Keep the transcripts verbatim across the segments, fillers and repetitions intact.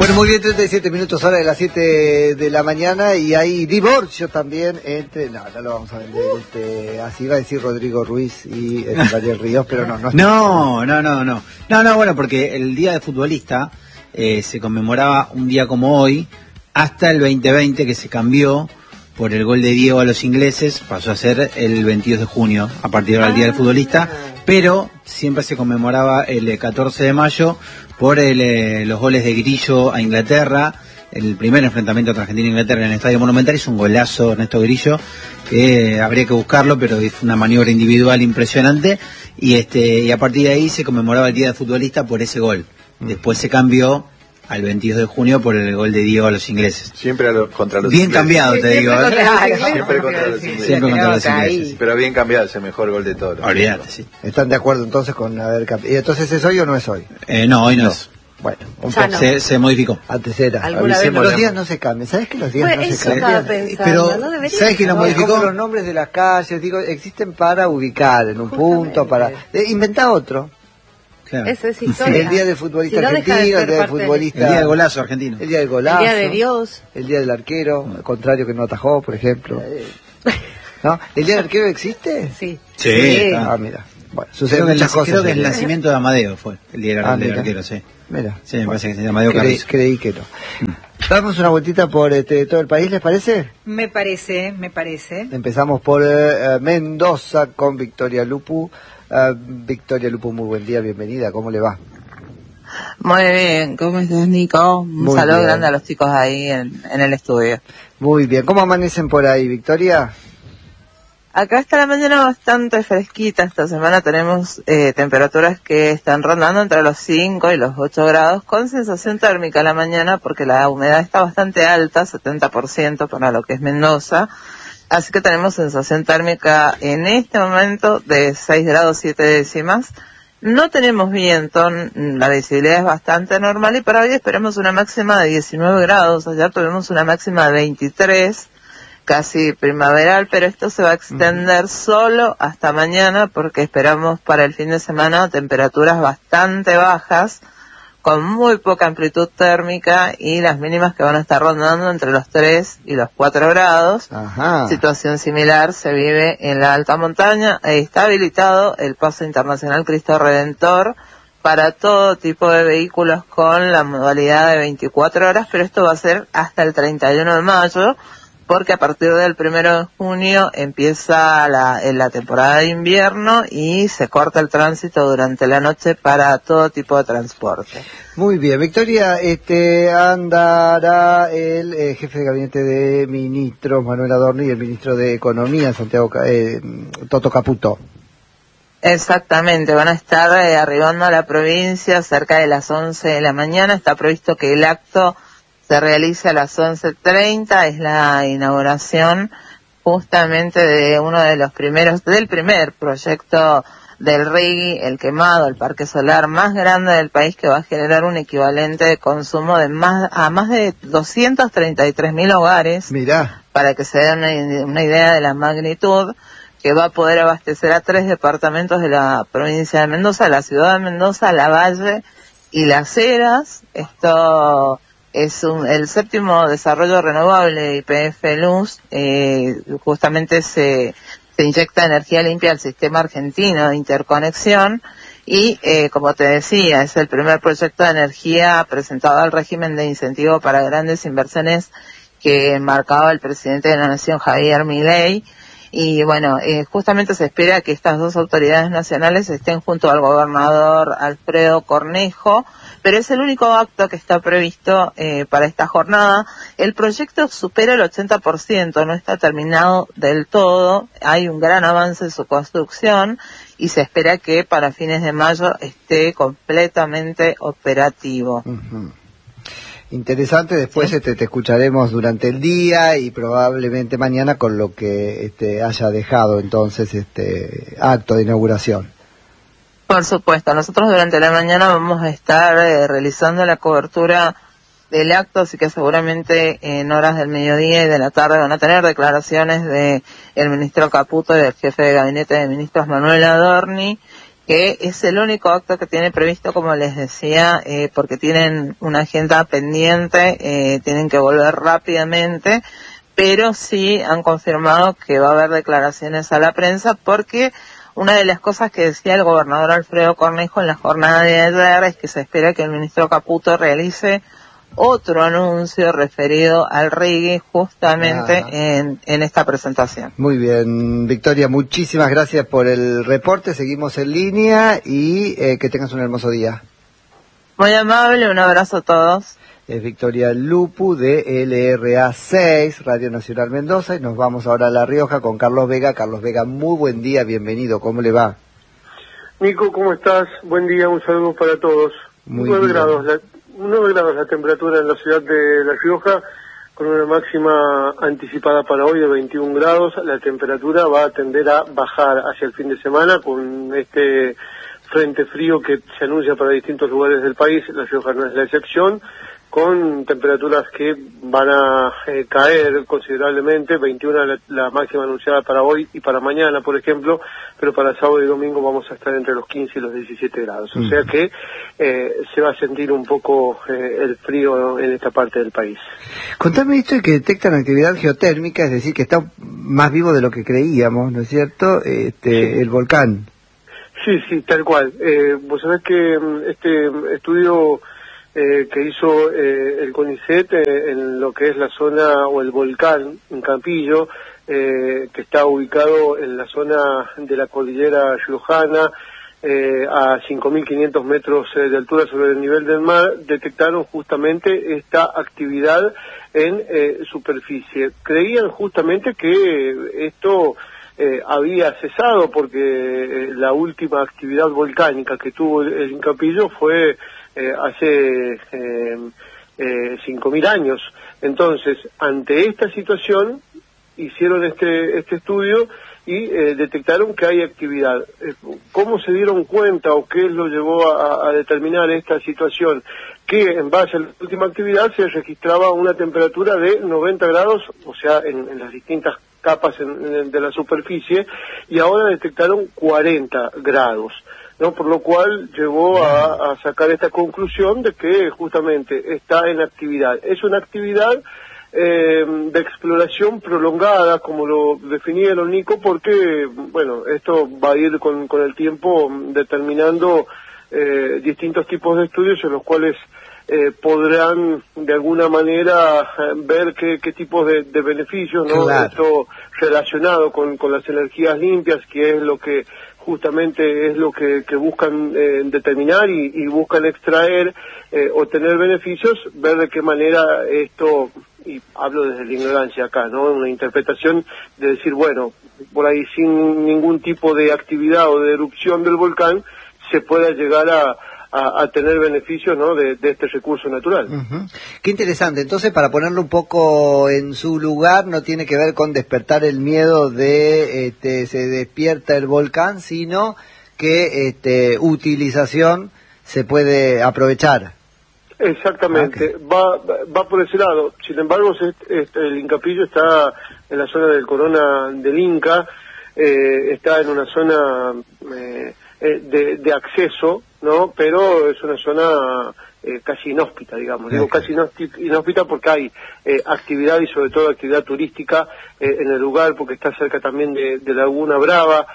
Bueno, muy bien, treinta y siete minutos, hora de las siete de la mañana, y hay divorcio también entre... No, no lo vamos a vender, este, así iba a decir Rodrigo Ruiz y eh, Daniel Ríos, pero no, no. No, no, no, no. No, no, bueno, porque el Día de Futbolista eh, se conmemoraba un día como hoy, hasta el veinte veinte, que se cambió por el gol de Diego a los ingleses, pasó a ser el veintidós de junio, a partir del ah. Día del Futbolista, pero siempre se conmemoraba el catorce de mayo por el, eh, los goles de Grillo a Inglaterra, el primer enfrentamiento entre Argentina e Inglaterra en el Estadio Monumental. Es un golazo Ernesto Grillo, que eh, habría que buscarlo, pero es una maniobra individual impresionante, y este y a partir de ahí se conmemoraba el Día del Futbolista por ese gol. Después se cambió al veintidós de junio por el gol de Diego a los ingleses. Siempre a lo, contra los bien ingleses. cambiado, te siempre digo. Contra ¿eh? Siempre contra los ingleses. Siempre contra los ingleses. Pero bien cambiado, es el mejor gol de todos. Olvídate, sí. ¿Están de acuerdo entonces con haber cambiado? ¿Y entonces es hoy o no es hoy? Eh, no, hoy no, no es. Bueno, un poco. No. Se, se modificó. Antes era. Avisemos, los días no se cambian. ¿Sabes que los días pues no se cambian? Pensando, pero, ¿no ¿sabes que lo modificó? Como los nombres de las calles, digo, existen para ubicar en un Justamente. punto, para... Eh, inventa otro. Claro. Eso es historia. El día del futbolista si no argentino, de el día del futbolista... El día del golazo argentino. El día del golazo. El día de Dios. El día del arquero, al contrario que no atajó, por ejemplo. ¿No? ¿El día del arquero existe? Sí. Sí. sí. Ah, mira. Bueno, sucede creo muchas que el, cosas. Creo que el nacimiento de Amadeo fue el día ah, del mira. arquero, sí. Mira. Sí, me bueno, parece que se llama Amadeo creí, Carrizo. Creí que no. Mm. Damos una vueltita por este, todo el país, ¿les parece? Me parece, me parece. Empezamos por uh, Mendoza con Victoria Lupu. Uh, Victoria Lupu, muy buen día, bienvenida, ¿cómo le va? Muy bien, ¿cómo estás, Nico? Un muy saludo bien. grande a los chicos ahí en, en el estudio. Muy bien, ¿cómo amanecen por ahí, Victoria? Acá está la mañana bastante fresquita. Esta semana tenemos eh, temperaturas que están rondando entre los cinco y los ocho grados, con sensación térmica a la mañana, porque la humedad está bastante alta, setenta por ciento para lo que es Mendoza. Así que tenemos sensación térmica en este momento de seis grados siete décimas. No tenemos viento, la visibilidad es bastante normal, y para hoy esperamos una máxima de diecinueve grados. Ayer tuvimos una máxima de veintitrés, casi primaveral, pero esto se va a extender uh-huh. solo hasta mañana, porque esperamos para el fin de semana temperaturas bastante bajas, con muy poca amplitud térmica, y las mínimas que van a estar rondando entre los tres y los cuatro grados. Ajá. Situación similar se vive en la alta montaña. Está habilitado el paso internacional Cristo Redentor para todo tipo de vehículos con la modalidad de veinticuatro horas, pero esto va a ser hasta el treinta y uno de mayo, porque a partir del primero de junio empieza la, la temporada de invierno y se corta el tránsito durante la noche para todo tipo de transporte. Muy bien, Victoria, este andará el eh, jefe de gabinete de ministros, Manuel Adorni, y el ministro de Economía, Santiago eh, Toto Caputo. Exactamente, van a estar eh, arribando a la provincia cerca de las once de la mañana. Está previsto que el acto se realiza a las once treinta, es la inauguración justamente de uno de los primeros, del primer proyecto del R I G I, el quemado, el parque solar más grande del país, que va a generar un equivalente de consumo de más a más de doscientos treinta y tres mil hogares. Mirá. Para que se den una, una idea de la magnitud, que va a poder abastecer a tres departamentos de la provincia de Mendoza, la ciudad de Mendoza, La Valle y Las Heras. Esto es un, el séptimo desarrollo renovable de Y P F Luz. Eh, justamente se, se inyecta energía limpia al sistema argentino de interconexión, y eh, como te decía, es el primer proyecto de energía presentado al régimen de incentivo para grandes inversiones que marcaba el presidente de la Nación, Javier Milei. Y bueno, eh, justamente se espera que estas dos autoridades nacionales estén junto al gobernador Alfredo Cornejo, pero es el único acto que está previsto eh, para esta jornada. El proyecto supera el ochenta por ciento, no está terminado del todo, hay un gran avance en su construcción, y se espera que para fines de mayo esté completamente operativo. Uh-huh. Interesante, después ¿Sí? este, te escucharemos durante el día y probablemente mañana con lo que este, haya dejado entonces este acto de inauguración. Por supuesto, nosotros durante la mañana vamos a estar eh, realizando la cobertura del acto, así que seguramente en horas del mediodía y de la tarde van a tener declaraciones de el ministro Caputo y del jefe de gabinete de ministros Manuel Adorni, que es el único acto que tiene previsto, como les decía, eh, porque tienen una agenda pendiente, eh, tienen que volver rápidamente, pero sí han confirmado que va a haber declaraciones a la prensa, porque una de las cosas que decía el gobernador Alfredo Cornejo en la jornada de ayer es que se espera que el ministro Caputo realice otro anuncio referido al reggae justamente ah. en, en esta presentación. Muy bien, Victoria, muchísimas gracias por el reporte, seguimos en línea y eh, que tengas un hermoso día. Muy amable, un abrazo a todos. Es Victoria Lupu de L R A seis, Radio Nacional Mendoza, y nos vamos ahora a La Rioja con Carlos Vega. Carlos Vega, muy buen día, bienvenido, ¿cómo le va? Nico, ¿cómo estás? Buen día, un saludo para todos. Muy nueve bien. grados, la, nueve grados la temperatura en la ciudad de La Rioja, con una máxima anticipada para hoy de veintiún grados. La temperatura va a tender a bajar hacia el fin de semana con este frente frío que se anuncia para distintos lugares del país. La Rioja no es la excepción, con temperaturas que van a eh, caer considerablemente, veintiuno la, la máxima anunciada para hoy y para mañana, por ejemplo, pero para sábado y domingo vamos a estar entre los quince y los diecisiete grados, o sea que eh, se va a sentir un poco eh, el frío en esta parte del país. Contame esto de que detectan actividad geotérmica, es decir, que está más vivo de lo que creíamos, ¿no es cierto?, este, sí. El volcán. Sí, sí, tal cual. Eh, vos sabés que este estudio Eh, que hizo eh, el CONICET eh, en lo que es la zona, o el volcán en Campillo, eh, que está ubicado en la zona de la cordillera riojana, eh, a cinco mil quinientos metros eh, de altura sobre el nivel del mar, detectaron justamente esta actividad en eh, superficie. Creían justamente que esto eh, había cesado, porque eh, la última actividad volcánica que tuvo el, el Campillo fue Eh, hace eh, eh, cinco mil años. Entonces, ante esta situación, hicieron este este estudio y eh, detectaron que hay actividad. Eh, ¿Cómo se dieron cuenta o qué lo llevó a, a determinar esta situación? Que en base a la última actividad se registraba una temperatura de noventa grados, o sea, en, en las distintas capas en, en, de la superficie, y ahora detectaron cuarenta grados. ¿No? Por lo cual llevó a, a sacar esta conclusión de que justamente está en actividad. Es una actividad eh, de exploración prolongada, como lo definieron, Nico, porque, bueno, esto va a ir con, con el tiempo determinando eh, distintos tipos de estudios en los cuales eh, podrán de alguna manera ver qué, qué tipos de, de beneficios, ¿no? Claro. Esto relacionado con, con las energías limpias, que es lo que justamente es lo que, que buscan eh, determinar y, y buscan extraer, eh, obtener beneficios, ver de qué manera esto, y hablo desde la ignorancia acá, ¿no? Una interpretación de decir, bueno, por ahí sin ningún tipo de actividad o de erupción del volcán, se pueda llegar a A, a tener beneficios, ¿no?, de, de este recurso natural. Uh-huh. Qué interesante. Entonces, para ponerlo un poco en su lugar, no tiene que ver con despertar el miedo de este, se despierta el volcán, sino que este, utilización se puede aprovechar. Exactamente. Okay. Va, va por ese lado. Sin embargo, este, el Incapillo está en la zona del Corona del Inca, eh, está en una zona eh, de, de acceso, ¿no? Pero es una zona eh, casi inhóspita, digamos. Okay. Digo casi inhóspita porque hay eh, actividad, y sobre todo actividad turística eh, en el lugar, porque está cerca también de, de Laguna Brava,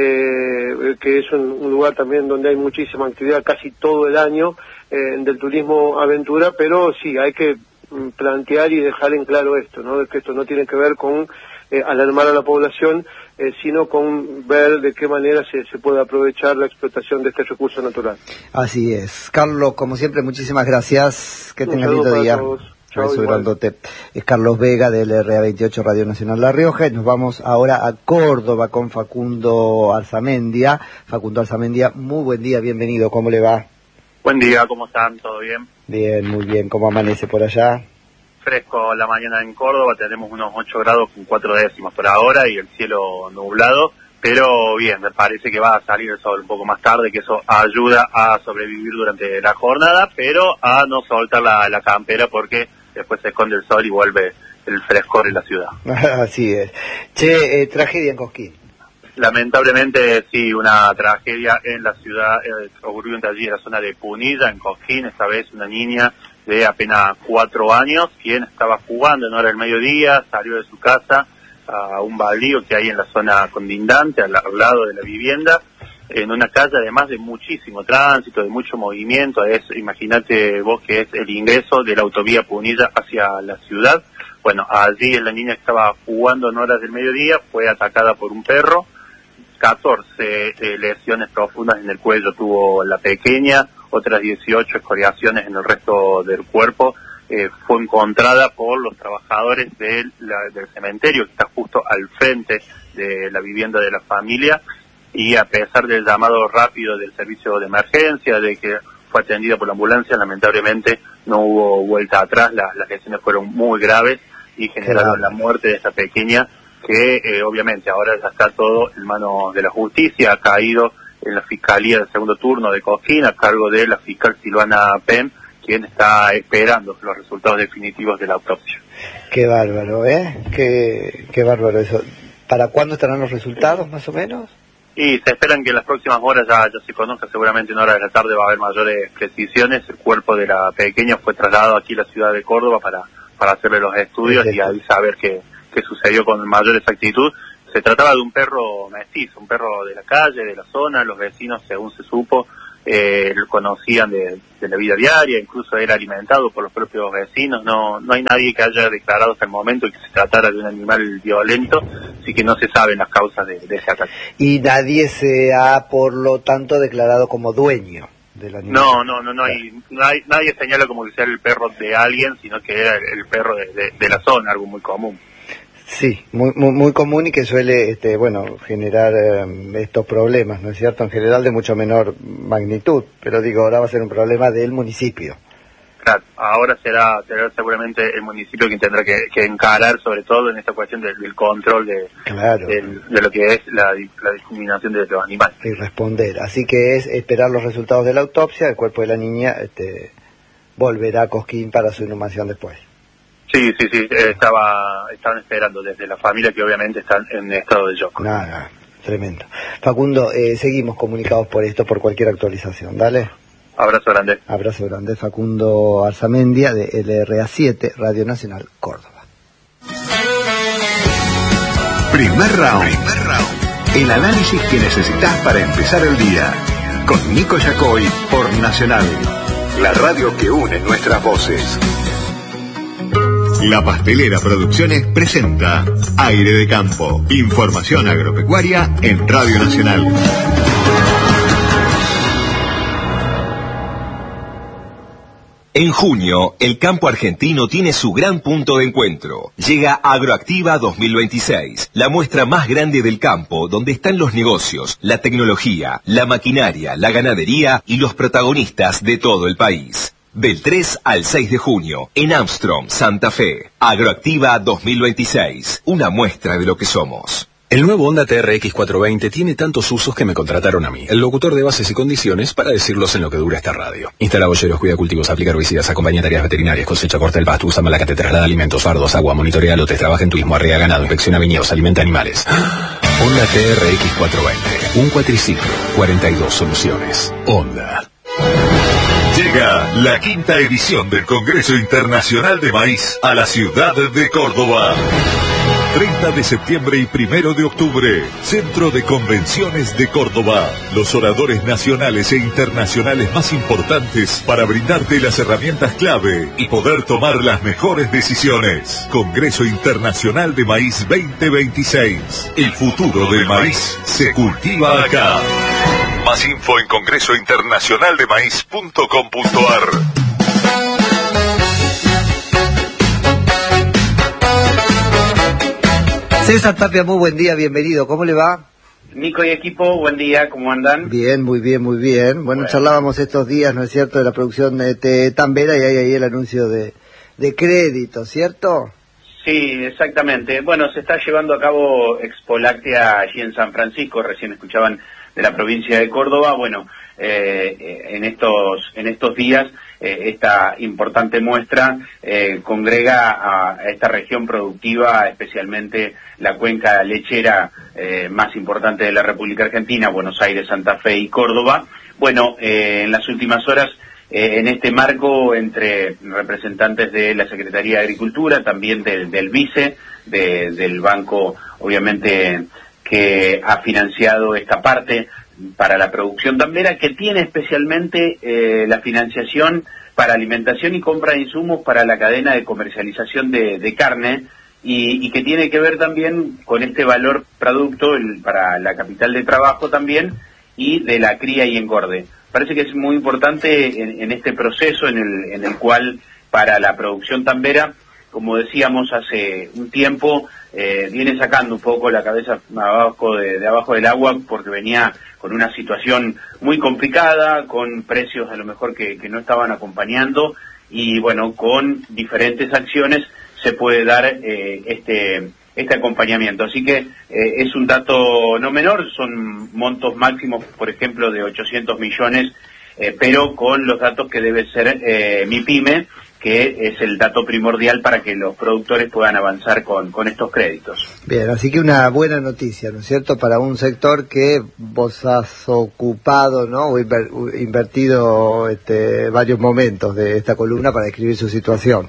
eh, que es un, un lugar también donde hay muchísima actividad casi todo el año eh, del turismo aventura, pero sí, hay que plantear y dejar en claro esto, ¿no? De que esto no tiene que ver con eh, alarmar a la población, eh, sino con ver de qué manera se, se puede aprovechar la explotación de este recurso natural. Así es. Carlos, como siempre, muchísimas gracias. Que tengas lindo día. Grandote. Es Carlos Vega de L R A veintiocho Radio Nacional La Rioja, y nos vamos ahora a Córdoba con Facundo Arzamendia. Facundo Arzamendia, muy buen día, bienvenido, ¿cómo le va? Buen día, ¿cómo están? ¿Todo bien? Bien, muy bien, ¿cómo amanece por allá? Fresco la mañana en Córdoba, tenemos unos ocho grados con cuatro décimas por ahora y el cielo nublado, pero bien, me parece que va a salir el sol un poco más tarde, que eso ayuda a sobrevivir durante la jornada, pero a no soltar la, la campera porque después se esconde el sol y vuelve el frescor en la ciudad. Así es. Che, eh, tragedia en Cosquín. Lamentablemente, sí, una tragedia en la ciudad, eh, ocurrió allí en la zona de Punilla, en Cosquín, esta vez una niña de apenas cuatro años, quien estaba jugando en hora del mediodía, salió de su casa a un baldío que hay en la zona condindante, al, al lado de la vivienda, en una calle además de muchísimo tránsito, de mucho movimiento. Es, imagínate vos que es el ingreso de la autovía Punilla hacia la ciudad. Bueno, allí la niña estaba jugando en horas del mediodía, fue atacada por un perro, catorce eh, lesiones profundas en el cuello tuvo la pequeña, otras dieciocho escoriaciones en el resto del cuerpo. Eh, fue encontrada por los trabajadores del, la, del cementerio que está justo al frente de la vivienda de la familia, y a pesar del llamado rápido del servicio de emergencia, de que fue atendida por la ambulancia, lamentablemente no hubo vuelta atrás. Las, las lesiones fueron muy graves y generaron claro. la muerte de esta pequeña, que eh, obviamente ahora ya está todo en manos de la justicia. Ha caído en la Fiscalía del Segundo Turno de Cosquín, a cargo de la fiscal Silvana Pem, quien está esperando los resultados definitivos de la autopsia. Qué bárbaro, ¿eh? Qué, qué bárbaro eso. ¿Para cuándo estarán los resultados, más o menos? Y se esperan que en las próximas horas ya, ya se conozca, seguramente en hora de la tarde va a haber mayores precisiones. El cuerpo de la pequeña fue trasladado aquí a la ciudad de Córdoba para, para hacerle los estudios sí, sí. y ahí saber qué, qué sucedió con mayor exactitud. Se trataba de un perro mestizo, un perro de la calle, de la zona. Los vecinos, según se supo, eh, lo conocían de, de la vida diaria, incluso era alimentado por los propios vecinos. No no hay nadie que haya declarado hasta el momento que se tratara de un animal violento, así que no se saben las causas de, de ese ataque. Y nadie se ha, por lo tanto, declarado como dueño del animal. No, no, no, no hay, no hay nadie señala como que sea el perro de alguien, sino que era el, el perro de, de, de la zona, algo muy común. Sí, muy, muy muy común y que suele, este, bueno, generar eh, estos problemas, ¿no es cierto? En general de mucho menor magnitud, pero digo, ahora va a ser un problema del municipio. Claro, ahora será, será seguramente el municipio quien tendrá que, que encarar, sobre todo en esta cuestión del, del control de, claro. del, de lo que es la, la discriminación de los animales. Y responder, así que es esperar los resultados de la autopsia. El cuerpo de la niña este, volverá a Cosquín para su inhumación después. Sí, sí, sí, estaba, estaban esperando desde la familia, que obviamente están en estado de shock. Nada, tremendo. Facundo, eh, seguimos comunicados por esto, por cualquier actualización, ¿dale? Abrazo grande. Abrazo grande. Facundo Arzamendia, de L R A siete, Radio Nacional, Córdoba. Primer round. Primer round. El análisis que necesitas para empezar el día. Con Nico Yacoy, por Nacional. La radio que une nuestras voces. La Pastelera Producciones presenta Aire de Campo. Información agropecuaria en Radio Nacional. En junio, el campo argentino tiene su gran punto de encuentro. Llega Agroactiva dos mil veintiséis, la muestra más grande del campo, donde están los negocios, la tecnología, la maquinaria, la ganadería y los protagonistas de todo el país. Del tres al seis de junio, en Armstrong, Santa Fe. Agroactiva dos mil veintiséis, una muestra de lo que somos. El nuevo Honda T R X cuatrocientos veinte tiene tantos usos que me contrataron a mí, el locutor de bases y condiciones, para decirlos en lo que dura esta radio. Instala boyeros, cuida cultivos, aplica herbicidas, acompaña tareas veterinarias, cosecha, corta el pasto, usa malacate, traslada alimentos, fardos, agua, monitorea lotes, trabaja en turismo, arrea ganado, inspecciona viñedos, alimenta animales. Honda T R X cuatrocientos veinte, un cuatriciclo, cuarenta y dos soluciones. Honda. Llega la quinta edición del Congreso Internacional de Maíz a la ciudad de Córdoba. treinta de septiembre y primero de octubre, Centro de Convenciones de Córdoba. Los oradores nacionales e internacionales más importantes para brindarte las herramientas clave y poder tomar las mejores decisiones. Congreso Internacional de Maíz veinte veintiséis. El futuro del maíz se cultiva acá. Más info en congreso internacional de maíz punto com punto ar. César Tapia, muy buen día, bienvenido, ¿cómo le va? Nico y equipo, buen día, ¿cómo andan? Bien, muy bien, muy bien. Bueno, bueno. charlábamos estos días, ¿no es cierto?, de la producción de, de Tambera, y hay ahí el anuncio de, de crédito, ¿cierto? Sí, exactamente. Bueno, se está llevando a cabo Expo Láctea allí en San Francisco, recién escuchaban de la provincia de Córdoba. Bueno, eh, en estos en estos días eh, esta importante muestra eh, congrega a, a esta región productiva, especialmente la cuenca lechera eh, más importante de la República Argentina, Buenos Aires, Santa Fe y Córdoba. Bueno, eh, en las últimas horas, eh, en este marco, entre representantes de la Secretaría de Agricultura, también del, del Vice, de, del banco, obviamente, que ha financiado esta parte para la producción tambera, que tiene especialmente eh, la financiación para alimentación y compra de insumos para la cadena de comercialización de, de carne, y, y que tiene que ver también con este valor producto el, para la capital de trabajo también, y de la cría y engorde. Parece que es muy importante en, en este proceso en el, en el cual para la producción tambera, como decíamos hace un tiempo, eh, viene sacando un poco la cabeza abajo de, de abajo del agua, porque venía con una situación muy complicada, con precios a lo mejor que, que no estaban acompañando, y bueno, con diferentes acciones se puede dar eh, este este acompañamiento. Así que eh, es un dato no menor, son montos máximos, por ejemplo, de ochocientos millones, eh, pero con los datos que debe ser eh, MIPYME, que es el dato primordial para que los productores puedan avanzar con, con estos créditos. Bien, así que una buena noticia, ¿no es cierto?, para un sector que vos has ocupado, ¿no?, o inver, invertido este, varios momentos de esta columna para describir su situación.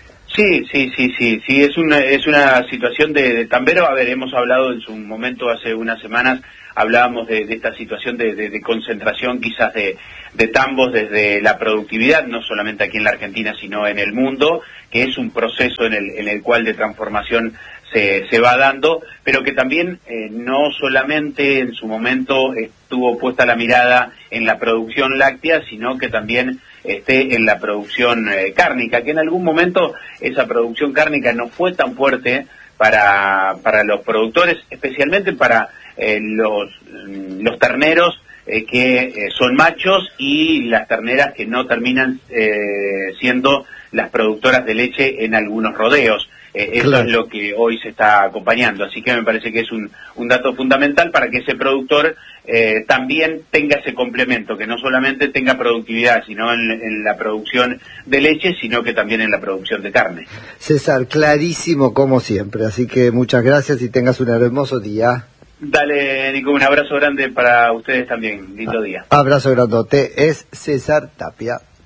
Sí, sí, sí, sí, sí, es una, es una situación de, de tambero. A ver, hemos hablado en su momento, hace unas semanas, hablábamos de, de esta situación de, de, de concentración quizás de, de tambos desde la productividad, no solamente aquí en la Argentina, sino en el mundo, que es un proceso en el, en el cual de transformación se, se va dando, pero que también eh, no solamente en su momento estuvo puesta la mirada en la producción láctea, sino que también esté en la producción eh, cárnica, que en algún momento esa producción cárnica no fue tan fuerte para, para los productores, especialmente para eh, los, los terneros eh, que eh, son machos, y las terneras que no terminan eh, siendo las productoras de leche en algunos rodeos. Eh, eso claro. Es lo que hoy se está acompañando, así que me parece que es un, un dato fundamental para que ese productor eh, también tenga ese complemento, que no solamente tenga productividad, sino en, en la producción de leche, sino que también en la producción de carne. César, clarísimo como siempre, así que muchas gracias y tengas un hermoso día. Dale, Nico, un abrazo grande para ustedes también, lindo día. Abrazo grandote, es César Tapia.